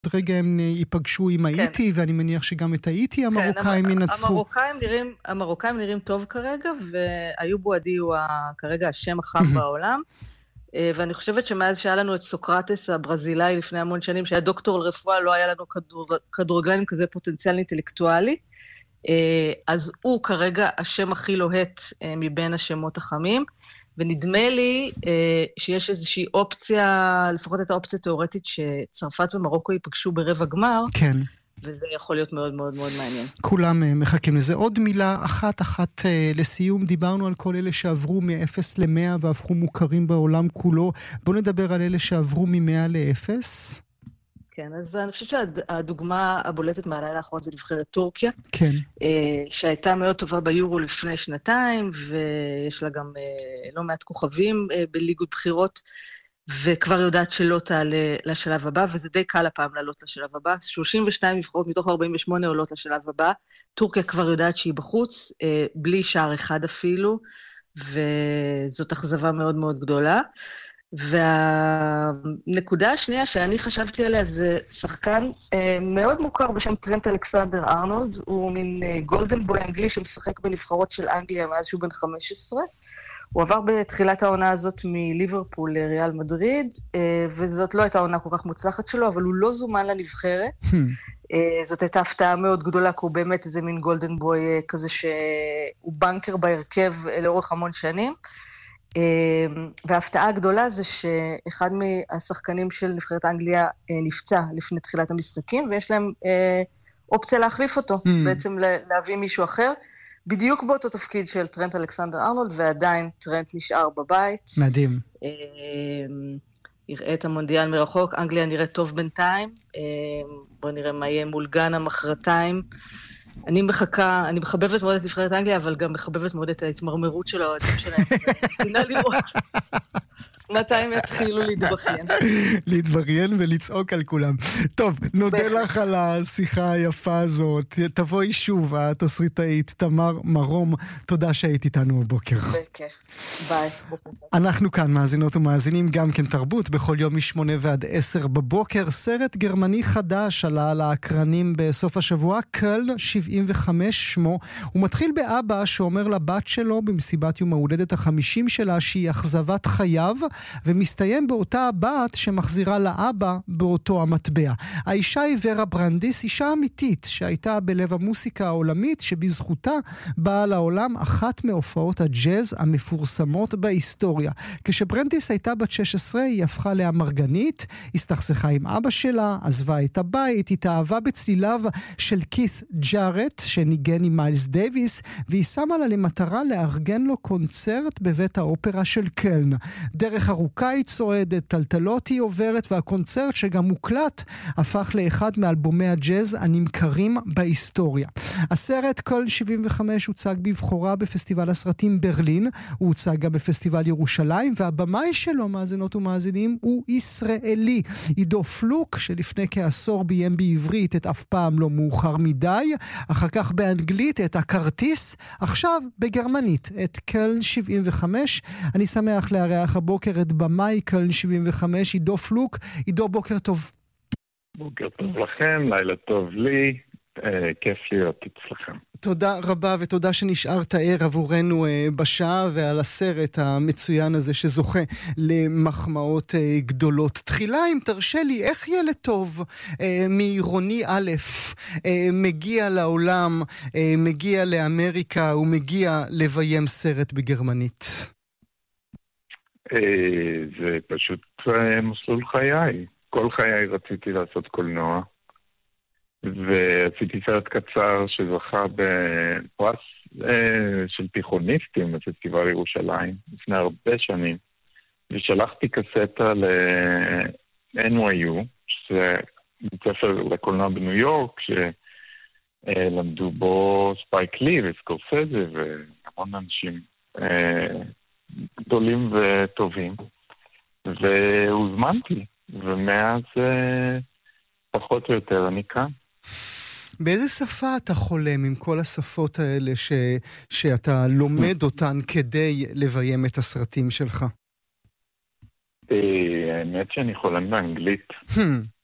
עוד רגע הם ייפגשו עם האיטי, ואני מניח שגם את האיטי המרוקאים ינצחו. המרוקאים נראים טוב כרגע, ואיוב בועדי הוא כרגע השם החם בעולם, ואני חושבת שמאז שהיה לנו את סוקרטס הברזילאי לפני המון שנים, שהיה דוקטור לרפואה, לא היה לנו כדורגלנים כזה פוטנציאל אינטלקטואלי, אז הוא כרגע השם הכי לוהט מבין השמות החמים, ונדמה לי שיש איזושהי אופציה, לפחות את האופציה התיאורטית, שצרפת ומרוקו ייפגשו ברבע גמר, כן. וזה יכול להיות מאוד מאוד מאוד מעניין. כולם מחכים לזה. עוד מילה אחת לסיום, דיברנו על כל אלה שעברו מ-0 ל-100 והפכו מוכרים בעולם כולו. בואו נדבר על אלה שעברו מ-100 ל-0. כן, אז אני חושבת שהדוגמה הבולטת מהלילה האחרון זה נבחרת טורקיה. כן. שהייתה מאוד טובה ביורו לפני שנתיים, ויש לה גם לא מעט כוכבים בליגות בחירות, וכבר יודעת שלא תעלה לשלב הבא, וזה די קל הפעם לעלות לשלב הבא. 32 נבחרות מתוך 48 עולות לשלב הבא. טורקיה כבר יודעת שהיא בחוץ, בלי שער אחד אפילו, וזאת אכזבה מאוד מאוד גדולה. והנקודה השנייה שאני חשבתי עליה זה שחקן מאוד מוכר בשם טרנט אלכסנדר ארנולד, הוא מין גולדן בוי אנגלי שמשחק בנבחרות של אנגליה מאז שהוא בן 15, הוא עבר בתחילת העונה הזאת מליברפול לריאל מדריד, וזאת לא הייתה עונה כל כך מוצלחת שלו, אבל הוא לא זומן לנבחרת, זאת הייתה הפתעה מאוד גדולה, כי הוא באמת איזה מין גולדן בוי כזה שהוא בנקר בהרכב לאורך המון שנים, וההפתעה הגדולה זה שאחד מהשחקנים של נבחרת אנגליה נפצע לפני תחילת המשחקים, ויש להם אופציה להחליף אותו, בעצם להביא מישהו אחר, בדיוק באותו תפקיד של טרנט אלכסנדר ארנולד, ועדיין טרנט נשאר בבית. מדהים. יראה את המונדיאל מרחוק, אנגליה נראה טוב בינתיים, בוא נראה מה יהיה מול גאנה מחרתיים. אני מחבבת מאוד את נבחרת אנגליה, אבל גם מחבבת מאוד את ההתמרמרות של האוהדים שלהם. נינה לראות מתי הם יתחילו להתבריין ולצעוק על כולם. טוב, נודה לך על השיחה היפה הזאת. תבואי שוב, התסריטאית תמר מרום. תודה שהיית איתנו בבוקר. בכיף. ביי. אנחנו כאן מאזינות ומאזינים גם כן תרבות, בכל יום מ-8 ועד 10 בבוקר. סרט גרמני חדש עלה על האקרנים בסוף השבוע, קלן 75 שמו. הוא מתחיל באבא שאומר לבת שלו במסיבת יום ההולדת ה-50 שלה שהיא אכזבת חייו, ומסתיים באותה הבת שמחזירה לאבא באותו המטבע. האישה היא ורה ברנדיס, אישה אמיתית שהייתה בלב המוסיקה העולמית, שבזכותה באה לעולם אחת מהופעות הג'אז המפורסמות בהיסטוריה. כשברנדיס הייתה בת 16 היא הפכה לאמרגנית, הסתכסכה עם אבא שלה, עזבה את הבית, התאהבה בצליליו של כית ג'ארט שניגן עם מיילס דייביס, והיא שמה לה למטרה לארגן לו קונצרט בבית האופרה של קלן. דרך ארוכה היא צועדת, טלטלות היא עוברת, והקונצרט שגם מוקלט הפך לאחד מאלבומי הג'אז הנמכרים בהיסטוריה. הסרט קלן 75 הוצג בבחורה בפסטיבל הסרטים ברלין, הוא הוצג גם בפסטיבל ירושלים, והבמאי שלו, מאזינות ומאזינים, הוא ישראלי. עידו פלוק, שלפני כעשור ביים בעברית את אף פעם לא מאוחר מדי, אחר כך באנגלית את הכרטיס, עכשיו בגרמנית את קלן 75. אני שמח לארח הבוקר את במאי קלן 75, עידו פלוק. עידו, בוקר טוב. בוקר טוב לכם, לילה טוב לי, כיף להיות אצלכם. תודה רבה ותודה שנשארת ער עבורנו בשעה ועל הסרט המצוין הזה שזוכה למחמאות גדולות. תחילה, אם תרשה לי, איך ילד טוב מעירוני א' מגיע לעולם, מגיע לאמריקה ומגיע לביים סרט בגרמנית? זה פשוט מסלול חיי. כל חיי רציתי לעשות קולנוע, ועשיתי סרט קצר שזכה בפרס של תיכוניסטים בפסטיבל ירושלים לפני הרבה שנים, ושלחתי קסטה ל-NYU, שזה בית ספר לקולנוע בניו יורק, שלמדו בו ספייק לי וסקורסזה והמון אנשים גדולים וטובים, והוזמנתי, ומאז פחות או יותר אני כאן. באיזה שפה אתה חולם עם כל השפות האלה שאתה לומד אותן כדי לביים את הסרטים שלך? האמת שאני חולם באנגלית.